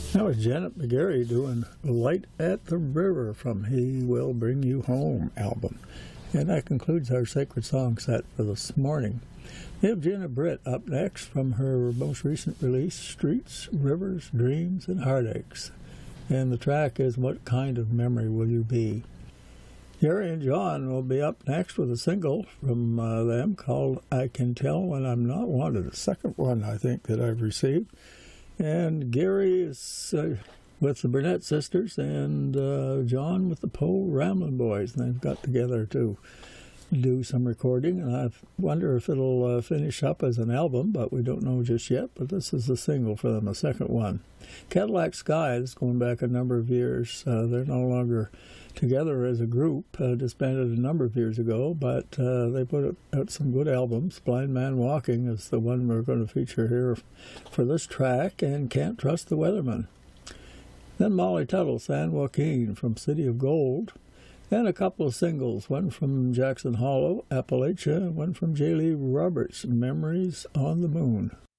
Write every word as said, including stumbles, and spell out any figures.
That was Janet McGarry doing Light at the River from He Will Bring You Home album. And that concludes our Sacred Song set for this morning. We have Gina Britt up next from her most recent release, Streets, Rivers, Dreams, and Heartaches. And the track is What Kind of Memory Will You Be? Gary and John will be up next with a single from uh, them called I Can Tell When I'm Not Wanted, the second one I think that I've received. And Gary is uh, with the Burnett Sisters, and uh, John with the Poe Ramblin' Boys. And they've got together to do some recording, and I wonder if it'll uh, finish up as an album, but we don't know just yet. But this is the single for them, the second one. Cadillac Skies, going back a number of years. Uh, they're no longer together as a group, uh, disbanded a number of years ago, but uh, they put out some good albums. Blind Man Walking is the one we're going to feature here for this track, and Can't Trust the Weatherman. Then Molly Tuttle, San Joaquin from City of Gold, and a couple of singles, one from Jackson Hollow, Appalachia, and one from J. Lee Roberts, Memories on the Moon.